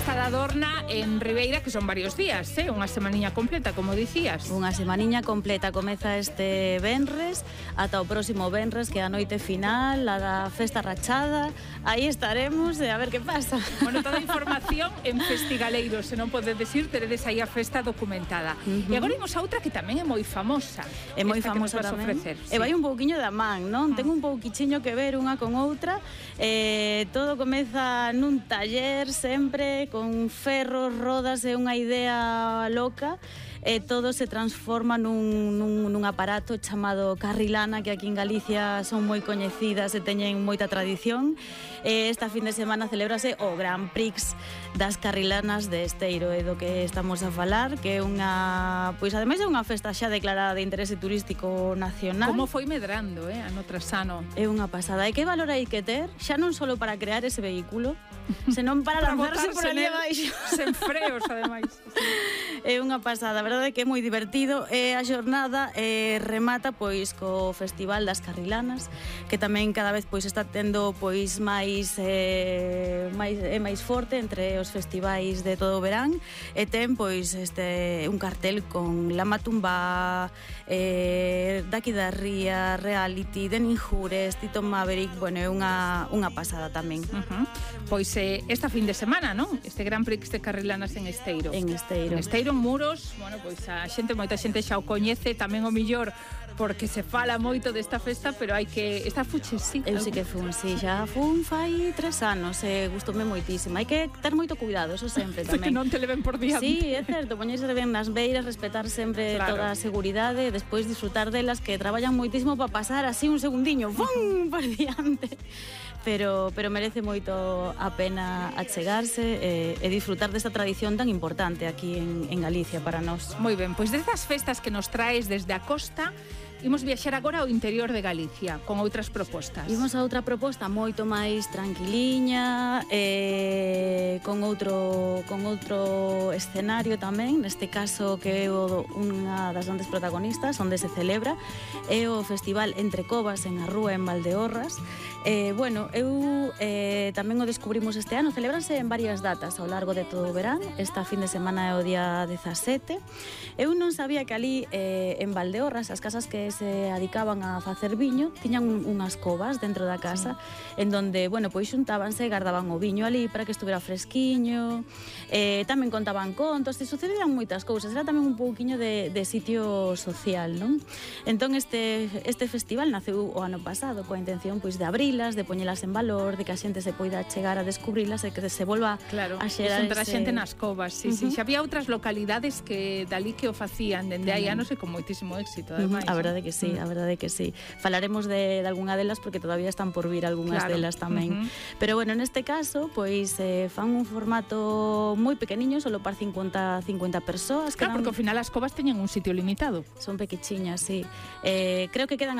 Festa da Adorna en Ribeira, que son varios días, unha semaniña completa, como dicías. Unha semaniña completa, comeza este venres ata o próximo venres, que é a noite final, a da Festa Rachada. Aí estaremos a ver que pasa. Bueno, toda a información en Festigaleiros, se non podedes ir, teredes aí a festa documentada. E agora imos a outra que tamén é moi famosa. É moi famosa tamén. E vai un pouquiño da man, non? Ten un pouquichiño que ver unha con outra. Todo comeza nun taller sempre, con ferros, rodas e unha idea loca. Todo se transforma nun aparato chamado Carrilana, que aquí en Galicia son moi coñecidas e teñen moita tradición. Esta fin de semana celebrase o Gran Prix das Carrilanas de Esteiro, é do que estamos a falar, que é unha, pois ademais é unha festa xa declarada de interese turístico nacional. Como foi medrando, ano tras ano. É unha pasada. E que valor hai que ter, xa non só para crear ese vehículo, senón para lanzarse por ali abaixo. Sen freos, ademais. É unha pasada, a verdade é que é moi divertido. E a xornada remata pois co Festival das Carrilanas, que tamén cada vez pois está tendo pois máis forte entre os festivais de todo o verán, e ten pois un cartel con Lama Tumba, daqui da Ría, Reality, de Ninjures, Tito Maverick. Bueno, é unha pasada tamén. Pois esta fin de semana, non? Este Gran Prix de Carrilanas en Esteiro. En Esteiro. Esteiro, en Muros, bueno, pois moita xente xa o coñece, tamén o millor porque se fala moito desta festa, pero hai que... Esta fuches, sí. Eu sí que fun, sí, xa fun fai 3 anos, gustoume moitísimo. Hai que ter moito cuidado, eso sempre tamén. Que non te leven por diante. Sí, é certo, poñerse ben nas beiras, respetar sempre toda a seguridade, despois disfrutar delas, que traballan moitísimo para pasar así un segundiño, ¡fum!, por diante. Pero merece moito a pena achegarse e disfrutar desta tradición tan importante aquí en Galicia para nós. Moi ben, pois destas festas que nos traes desde a costa, imos viaxar agora ao interior de Galicia con outras propostas. Imos a outra proposta moito máis tranquiliña, con outro escenario tamén, neste caso que é unha das grandes protagonistas onde se celebra, é o Festival Entre Covas en a Rúa en Valdeorras. Bueno, eu tamén o descubrimos este ano, celebranse en varias datas ao largo de todo o verán. Esta fin de semana é o día 17. Eu non sabía que ali en Valdeorras as casas que se adicaban a facer viño tiñan unhas covas dentro da casa, en donde, bueno, pois xuntábanse e gardaban o viño ali para que estuvera fresquiño. Tamén contaban contos, e sucedían moitas cousas. Era tamén un pouquiño de sitio social, non? Entón este festival naceu o ano pasado coa intención pois de abrilas, de poñelas en valor, de que a xente se poida chegar a descubrilas e que se volva a xerar a xente nas covas. Sí, sí. Xa había outras localidades que dali que o facían dende hai anos e con moitísimo éxito, ademais. A verdade que sí, a verdade que sí. Falaremos de algunha delas porque todavía están por vir algunhas delas tamén. Pero bueno, neste caso, pois fan un formato moi pequeniño, solo para 50 persoas. Claro, porque ao final as covas teñen un sitio limitado. Son pequechiñas, sí. Creo que quedan